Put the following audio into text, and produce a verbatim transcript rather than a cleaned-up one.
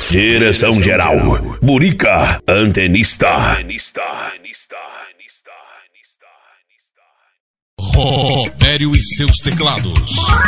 Direção geral, Burica, antenista. Robério e seus teclados.